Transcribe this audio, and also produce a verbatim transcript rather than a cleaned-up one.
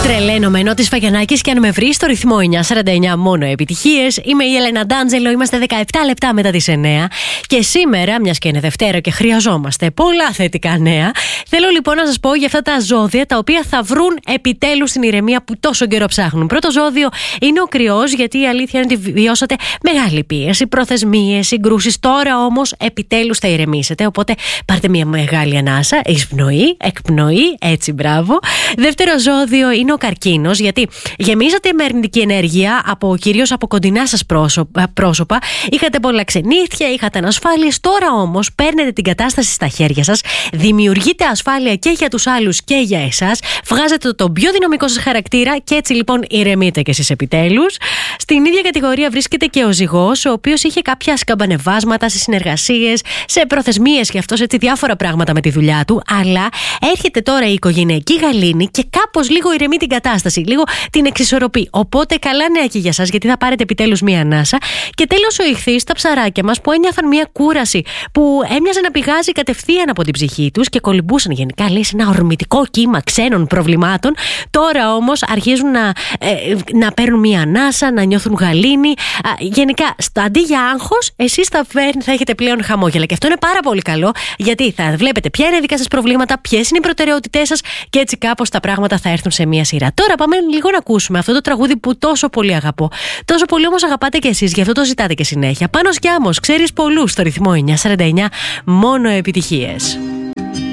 Τρελαίνομαι ενώ τη Φαγιανάκη και αν με βρει στο ρυθμό εννιά σαράντα εννιά μόνο επιτυχίες. Είμαι η Έλενα Ντάντζελο, είμαστε δεκαεπτά λεπτά μετά τις εννιά. Και σήμερα, μιας και είναι Δευτέρα και χρειαζόμαστε πολλά θετικά νέα, θέλω λοιπόν να σας πω για αυτά τα ζώδια τα οποία θα βρουν επιτέλους την ηρεμία που τόσο καιρό ψάχνουν. Πρώτο ζώδιο είναι ο Κρυός, γιατί η αλήθεια είναι ότι βιώσατε μεγάλη πίεση, προθεσμίες, συγκρούσεις. Τώρα όμως επιτέλους θα ηρεμήσετε. Οπότε πάρτε μια μεγάλη ανάσα, εισπνοή, εκπνοή, έτσι μπράβο. Δεύτερο ζώδιο είναι ο Καρκίνος, γιατί γεμίζατε με αρνητική ενέργεια από κυρίως από κοντινά σας πρόσωπα, πρόσωπα. Είχατε πολλά ξενύχια, είχατε ανασφάλειες. Τώρα όμως παίρνετε την κατάσταση στα χέρια σας, δημιουργείτε ασφάλεια και για τους άλλους και για εσάς, βγάζετε τον πιο δυναμικό σας χαρακτήρα και έτσι λοιπόν ηρεμείτε κι εσείς επιτέλους. Στην ίδια κατηγορία βρίσκεται και ο Ζυγός, ο οποίος είχε κάποια σκαμπανεβάσματα σε συνεργασίες, σε προθεσμίες και αυτός έτσι διάφορα πράγματα με τη δουλειά του. Αλλά έρχεται τώρα η οικογενειακή γαλήνη και κάπως λίγο ηρεμεί την κατάσταση, λίγο την εξισορροπεί. Οπότε καλά νέα και για σας, γιατί θα πάρετε επιτέλους μία ανάσα. Και τέλος ο Ιχθύς, τα ψαράκια μας που ένιωθαν μία κούραση που έμοιαζε να πηγάζει κατευθείαν από την ψυχή τους και κολυμπούσαν γενικά, λέει, σε ένα ορμητικό κύμα ξένων προβλημάτων. Τώρα όμως αρχίζουν να, ε, να παίρνουν μία ανάσα, να νιώθουν γαλήνη. Α, γενικά, στο αντί για άγχος, εσείς θα, θα έχετε πλέον χαμόγελα. Και αυτό είναι πάρα πολύ καλό, γιατί θα βλέπετε ποια είναι η δικά σας προβλήματα, ποιες είναι οι προτεραιότητές σας και έτσι κάπως τα πράγματα θα έρθουν σε μία σειρά. Τώρα πάμε λίγο να ακούσουμε αυτό το τραγούδι που τόσο πολύ αγαπώ. Τόσο πολύ όμως αγαπάτε και εσείς, γι' αυτό το ζητάτε και συνέχεια. Πάνος Κιάμος, ξέρεις πολλούς στο ρυθμό εννιά σαράντα εννιά, μόνο επιτυχίες.